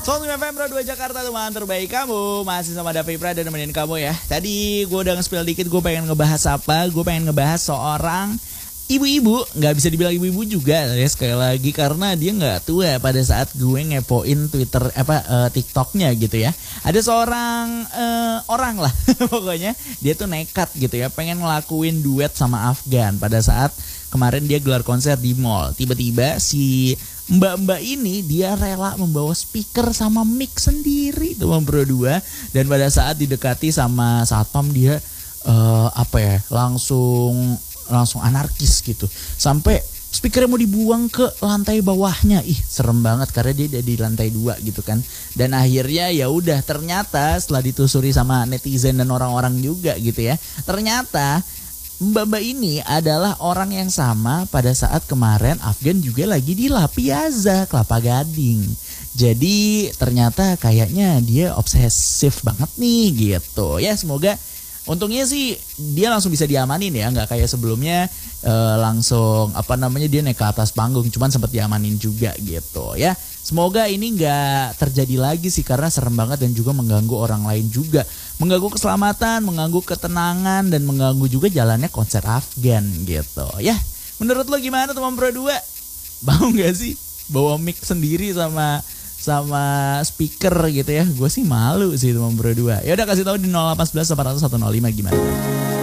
Soul FM Pro 2 Jakarta, teman terbaik kamu. Masih sama Davi Pra dan nemenin kamu ya. Tadi gue udah nge-spill dikit, gue pengen ngebahas apa. Gue pengen ngebahas seorang ibu-ibu. Gak bisa dibilang ibu-ibu juga ya, sekali lagi, karena dia gak tua pada saat gue ngepoin Twitter TikToknya gitu ya. Ada seorang orang lah pokoknya dia tuh nekat gitu ya, pengen ngelakuin duet sama Afgan pada saat kemarin dia gelar konser di mall. Tiba-tiba si mbak-mbak ini dia rela membawa speaker sama mic sendiri tuh berdua, dan pada saat didekati sama satpam dia langsung anarkis gitu, sampai speakernya mau dibuang ke lantai bawahnya. Serem banget karena dia di lantai 2 gitu kan. Dan akhirnya ya udah, ternyata setelah ditusuri sama netizen dan orang-orang juga gitu ya, ternyata mbak-mbak ini adalah orang yang sama pada saat kemarin Afgan juga lagi di La Piazza, Kelapa Gading. Jadi ternyata kayaknya dia obsesif banget nih gitu. Ya semoga, untungnya sih dia langsung bisa diamanin ya, nggak kayak sebelumnya langsung dia naik ke atas panggung, cuman sempat diamanin juga gitu ya. Semoga ini nggak terjadi lagi sih, karena serem banget dan juga mengganggu orang lain juga, mengganggu keselamatan, mengganggu ketenangan, dan mengganggu juga jalannya konser Afgan gitu ya. Menurut lo gimana teman Pro 2? Mau nggak sih bawa mic sendiri sama speaker gitu ya? Gue sih malu sih teman Pro 2. Ya udah, kasih tahu di 0811 800 105 gimana.